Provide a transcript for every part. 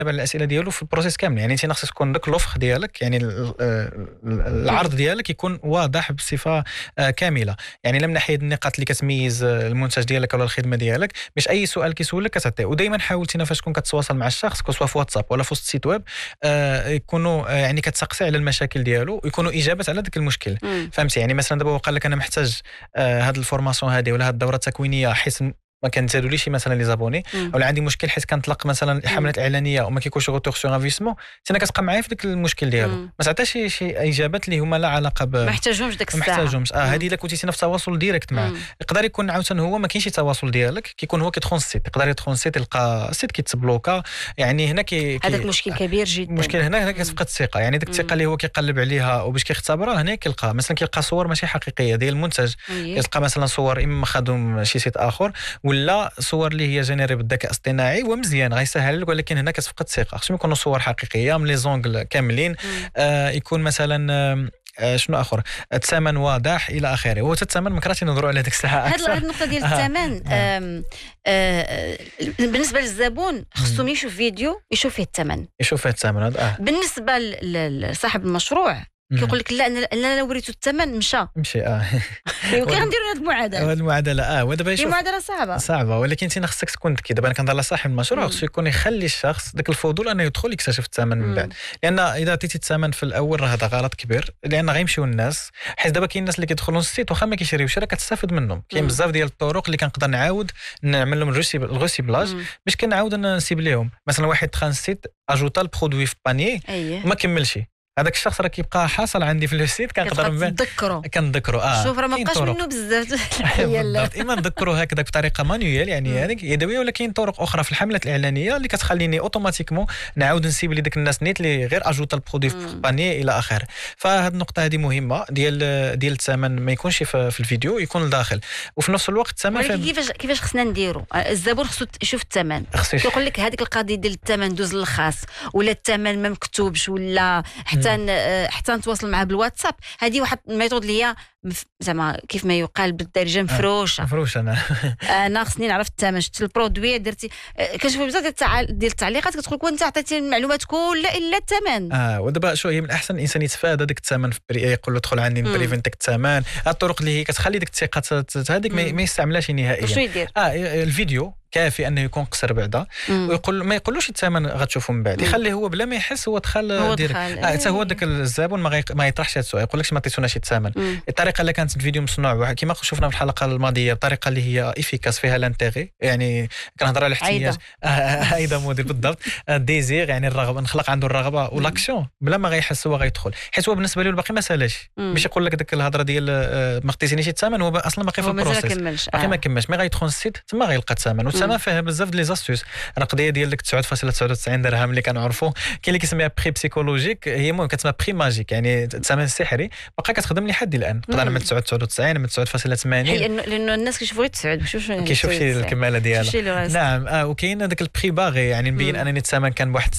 على الاسئله ديالو في البروسيس كامل. يعني انت خاصك تكون داك لوفر ديالك، يعني العرض ديالك يكون واضح بصفه كامله. يعني من ناحيه النقاط اللي كتميز المنتج ديالك ولا الخدمه ديالك، باش اي سؤال كيسولك كتعطيه. ودائما حاولتينا فاش تكون كتواصل مع الشخص سواء في واتساب ولا في وسط السيت ويب، يكونوا يعني كتسقسي على المشاكل ديالو ويكونوا اجابات على ذاك المشكل. فهمتي؟ يعني مثلا دابا وقال لك انا محتاج هذه الفورماسيون هذه ولا هذه الدوره التكوينيه حيت ما كنزادوليش مثلا لي زابوني، ولا عندي مشكل حيت كنطلق مثلا الحملات الاعلانيه وما كيكونش غوتور سور انفيسمون، انا كتبقى معايا في داك المشكل ديالو. ما تعطيش شي اجابات اللي هما لا علاقه ما محتاجهمش ديك الساعه، ما محتاجهمش. هذه الا كنتي في تواصل ديريكت معاه. يقدر يكون عاوتاني هو ما كاينش تواصل ديالك، كيكون هو كيدخل السيت، يقدر يدخل السيت يلقى السيت كيتبلوكا. يعني هنا هذاك مشكل كبير جدا. مشكل هنا كتفقد الثقه. يعني ديك الثقه اللي هو كيقلب عليها وباش كيختبرها، هنا كيلقى مثلا كيلقى صور ماشي حقيقيه ديال المنتج، كيلقى مثلا صور اما خدوم شي سيت اخر ولا صور اللي هي جينيري بالذكاء الاصطناعي. ومزيان غيسهل لك، ولكن هنا كتفقد الثقه. خصهم يكونوا صور حقيقيه من لي زونغل كاملين. يكون مثلا شنو اخر، الثمن واضح الى اخره. هو الثمن مكرهتي نهضروا على ديك الساعه هذه النقطه ديال الثمن. بالنسبه للزبون خصهم يشوف فيديو يشوف فيه الثمن، بالنسبه لصاحب المشروع كيقول لك لا انا وريته الثمن مشى يمكن غنديروا هذه المعادله. المعادله ودابا هي معادله صعبه، ولكن انت خصك تكون ذكي. دابا انا كنهضر على صاحب المشروع، خصو يكون يخلي الشخص ذاك الفضول انه يدخل يكتشف الثمن من بعد. لان اذا عطيتي الثمن في الاول راه هذا غلط كبير، لان غيمشيو الناس. حيت دابا كاين الناس اللي كيدخلوا للسيت واخا ما كيشريوش راه كتستافد منهم. كاين بزاف ديال الطرق اللي كنقدر نعاود نعمل لهم الغوسيبلاج باش كنعاود نسيبليهم. مثلا واحد دخل السيت اجوطا البرودوي في بانيي وما كملش، هذاك الشخص راه كيبقى حاصل عندي في السيت، كنقدر كنذكروا. شوف راه ما بقاش منه بزاف. بالضبط، اما نذكروا هكذا بطريقه مانيوال، يعني هذيك يدويه، ولا كاين طرق اخرى في الحملات الاعلانيه اللي كتخليني اوتوماتيكمون نعاود نسيب لي ديك الناس نيت اللي غير اجوطا البرودوي في باني الى اخره. فهاد النقطه هذه مهمه ديال الثمن ما يكونش في الفيديو، يكون لداخل. وفي نفس الوقت الثمن كيفاش خصنا نديروا؟ الزبون خصو يشوف الثمن، كيقول لك هذيك القضيه ديال الثمن دوز للخاص، ولا الثمن ما مكتوبش، ولا حتى نتواصل معاه بالواتساب. هذه واحد الميثود اللي هي زعما كيف ما يقال بالدارجه مفروشه. انا خصني نعرف الثمن، شفت البرودوي درتي. كنشوف بزاف ديال التعليقات كتقول لك وانت عطيتي المعلومات كلها الا الثمن. ودابا شو هي من الاحسن الانسان يتفادى داك الثمن، يقول له ادخل عندي نبريفنتك الثمن. الطرق اللي هي كتخلي ديك الثقه هذيك ما يستعملهاش نهائيا. شنو يدير؟ الفيديو كافي انه يكون قصير بعدا، ويقول ما يقولوش الثمن غتشوفوا من بعد، يخليه هو بلا ما يحس هو دخل ديريكت. حتى هو داك الزبون ما يطرحش هذا السؤال، يقول لكش ما عطيتوناش الثمن. الطريقه اللي كانت الفيديو مصنوع كما شفنا في الحلقه الماضيه، الطريقه اللي هي افيكاس فيها لانتيغي، يعني كنهضر على الاحتياج. ايضا موديل بالضبط. ديزير يعني الرغبه، نخلق عنده الرغبه والاكشن بلا ما غيحس هو غيدخل. حيت هو بالنسبه له الباقي ما سالاش، باش يقول لك ديك الهضره ديال ما عطيتينيش الثمن، هو اصلا باقي في البروسيس، باقي ما كملش. مي غيدخل السيت تما غيلقى الثمن. والثمن فيها بزاف لي زاستوس. القضيه ديال ديك 9.99 درهم اللي كنعرفوا، كاين اللي كيسميها بري بسيكولوجيك، هي المهم كتسمى بري ماجيك، يعني الثمن السحري باقي كتخدم لحد الان. نقدر نعمل 9.99 من 9.80، لانه الناس كيشوفوا غير 9 كيشوف شي الكماله ديالها. نعم. وكاين هذاك البري باغي، يعني نبين انني الثمن كان بواحد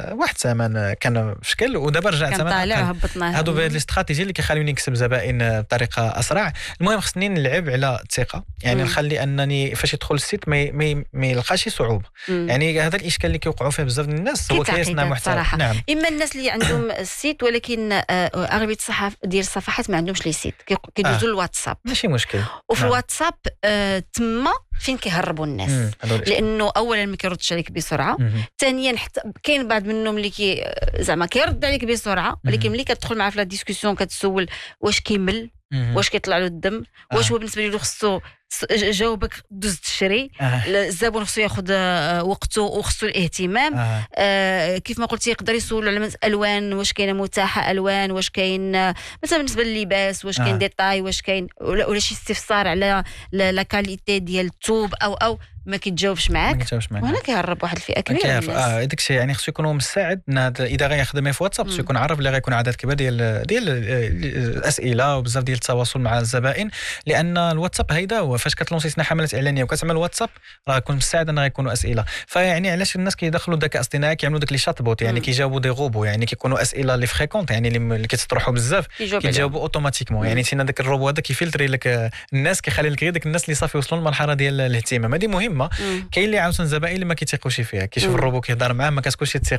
الثمن كان في شكل، ودابا رجع الثمن طالع وهبطناه. هادو لي استراتيجي اللي كيخليوني نكسب زبائن بطريقه اسرع. المهم خصني نلعب على الثقه، يعني نخلي انني فاش يدخل السيت ما يلقاش صعوبه. يعني هذا الاشكال اللي كيوقعوا فيه بزاف الناس، هو كيصنع محتوى. نعم. اما الناس اللي عندهم السيت ولكن اغلبيه ديال الصفحات ما عندهمش لي سيت، كيدوزوا الواتساب، ماشي مشكل. وفي الواتساب تما فين كيهربوا الناس، لانه اولا ما كيردش عليك بسرعه، ثانيا حتى كاين بعض منهم اللي زعما كيرد عليك بسرعه، ولكن ملي كتدخل معاه في لا ديسكوسيون كتسول واش كيمل، واش كيطلع له الدم، واش هو بالنسبه له خصو جاوبك دوز تشري. الزبون خصو ياخذ وقته وخصو الاهتمام. كيف ما قلتي يقدر يسول على الالوان، واش كاينه متاحه الوان، واش كاين مثلا بالنسبه لللباس، واش كاين ديتاي، واش كاين ولا شي استفسار على لا كاليتي ديال الثوب او ما كيتجاوبش معاك. وهنا كيهرب واحد الفئه كبيره من الناس. داك الشيء يعني خصو يكون مساعد. اذا غيخدم في واتساب خصو يكون عارف اللي غيكون عدد كبير ديال الاسئله وبزاف ديال التواصل مع الزبائن، لان الواتساب هيدا هو فاش كتلونسينا حملات اعلانيه وكتعمل واتساب راه يكون مساعد ان غيكونوا اسئله. فيعني علاش الناس كيدخلوا الذكاء الاصطناعي كيعملوا داك لي شات بوت، يعني كيجاوبوا دي روبو، يعني كيكونوا اسئله اللي فريكونت، يعني اللي كيتطرحوا بزاف كيجاوبوا اوتوماتيكمون. يعني تينا داك الروبو هذا كيفلتري لك الناس، كيخلي لك غير داك الناس اللي صافي وصلوا للمرحله ديال الاهتمام. هذه مهمه. كاين اللي عاوتاني زبائن اللي ما كيتيقوش فيها، كيشوف الروبو كيهضر معاه ما كتكونش